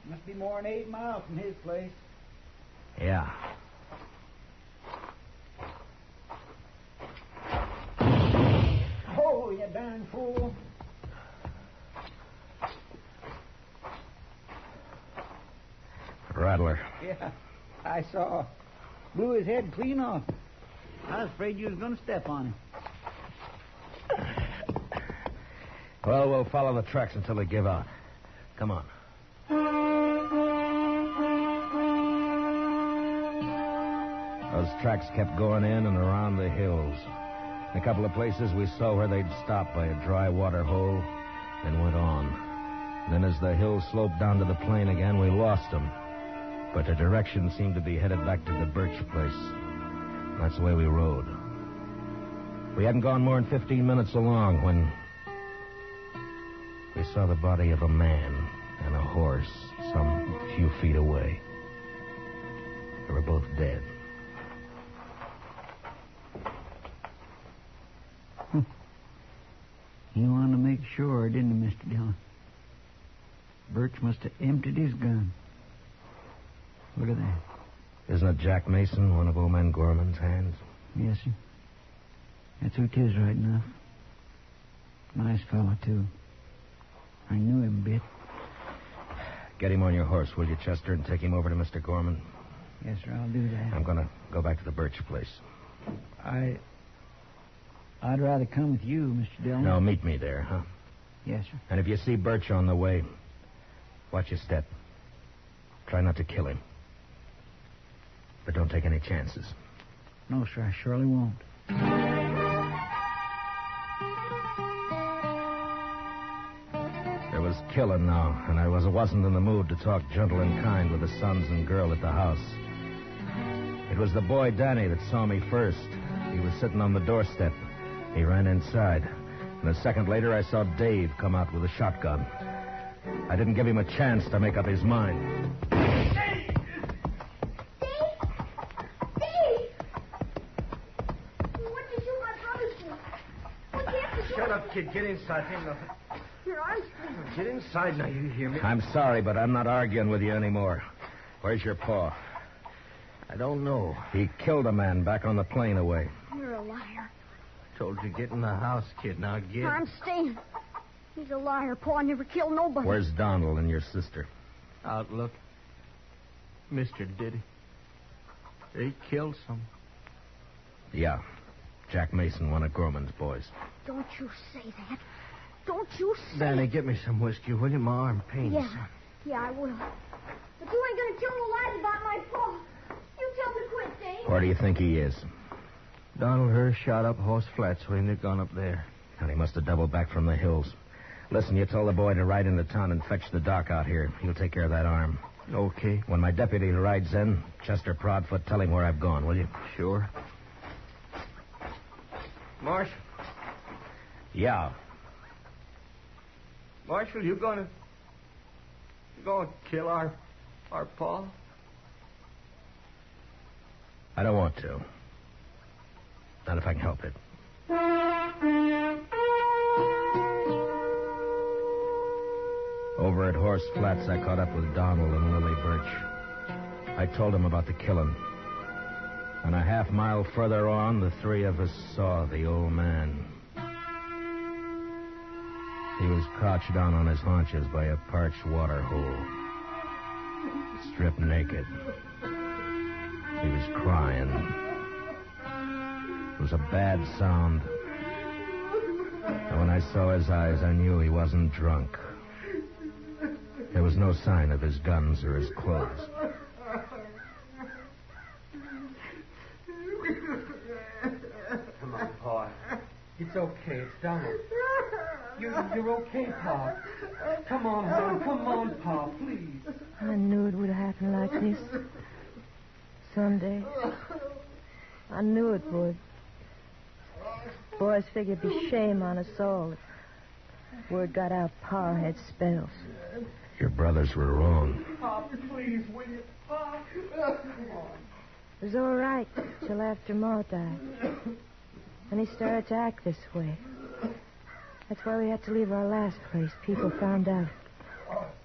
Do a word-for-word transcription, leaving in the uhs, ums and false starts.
Must be more than eight miles from his place. Yeah. Oh, you darn fool. Rattler. Yeah, I saw. Blew his head clean off. I was afraid you was going to step on him. Well, we'll follow the tracks until they give out. Come on. Those tracks kept going in and around the hills. In a couple of places we saw where they'd stop by a dry water hole, then went on. Then as the hill sloped down to the plain again, we lost them. But the direction seemed to be headed back to the Birch place. That's the way we rode. We hadn't gone more than fifteen minutes along when we saw the body of a man and a horse some few feet away. They were both dead. He wanted to make sure, didn't he, Mister Dillon? Birch must have emptied his gun. Look at that. Isn't it Jack Mason, one of old man Gorman's hands? Yes, sir. That's who 'tis right enough. Nice fellow, too. I knew him a bit. Get him on your horse, will you, Chester, and take him over to Mister Gorman? Yes, sir, I'll do that. I'm going to go back to the Birch place. I... I'd rather come with you, Mister Dillon. No, meet me there, huh? Yes, sir. And if you see Birch on the way, watch your step. Try not to kill him. But don't take any chances. No, sir, I surely won't. There was killing now, and I was, wasn't in the mood to talk gentle and kind with the sons and girl at the house. It was the boy Danny that saw me first. He was sitting on the doorstep. He ran inside. And a second later, I saw Dave come out with a shotgun. I didn't give him a chance to make up his mind. Dave! Dave! Dave! What did you my brother do? What happened to Shut up, kid. Get inside. Ain't nothing. Your arms. Get inside now, you hear me? I'm sorry, but I'm not arguing with you anymore. Where's your paw? I don't know. He killed a man back on the plain away. You're a liar. Told you get in the house, kid. Now get. I'm staying. He's a liar. Paul never killed nobody. Where's Donald and your sister? Outlook. Mister did he? They killed some. Yeah. Jack Mason, one of Gorman's boys. Don't you say that. Don't you say Danny, get me some whiskey, will you? My arm pains. Yeah. Yeah, I will. But you ain't gonna tell no lies about my Paul. You tell me quit, Dave. Where do you think he is? Donald Hurst shot up Horse Flats when they'd gone up there. And he must have doubled back from the hills. Listen, you tell the boy to ride into town and fetch the doc out here. He'll take care of that arm. Okay. When my deputy rides in, Chester Proudfoot, tell him where I've gone, will you? Sure. Marshal. Yeah. Marshal, you gonna... You gonna kill our... our Paul? I don't want to. Not if I can help it. Over at Horse Flats, I caught up with Donald and Lily Birch. I told them about the killing. And a half mile further on, the three of us saw the old man. He was crouched down on his haunches by a parched water hole, stripped naked. He was crying. It was a bad sound. And when I saw his eyes, I knew he wasn't drunk. There was no sign of his guns or his clothes. Come on, Pa. It's okay. It's Donald. You, you're okay, Pa. Come on, hon. Come on, Pa, please. I knew it would happen like this. Someday. I knew it would. Boys figured it'd be shame on us all if word got out Pa had spells. Your brothers were wrong. Pa, please, will you? Pa. Come on. It was all right till after Ma died. Then he started to act this way. That's why we had to leave our last place. People found out.